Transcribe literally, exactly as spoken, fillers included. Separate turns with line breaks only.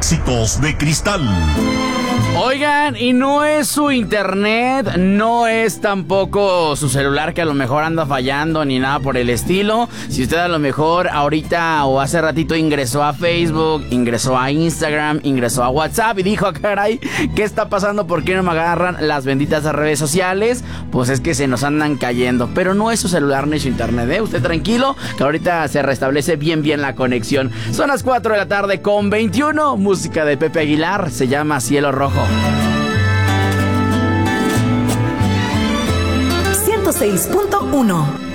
éxitos de Cristal.
Oigan, y no es su internet, no es tampoco su celular que a lo mejor anda fallando ni nada por el estilo. Si usted a lo mejor ahorita o hace ratito ingresó a Facebook, ingresó a Instagram, ingresó a WhatsApp y dijo, caray, ¿qué está pasando? ¿Por qué no me agarran las benditas redes sociales? Pues es que se nos andan cayendo. Pero no es su celular ni su internet, ¿eh? Usted tranquilo, que ahorita se restablece bien bien la conexión. Son las cuatro de la tarde con veintiuno. Música de Pepe Aguilar, se llama Cielo Rojo.
ciento seis punto uno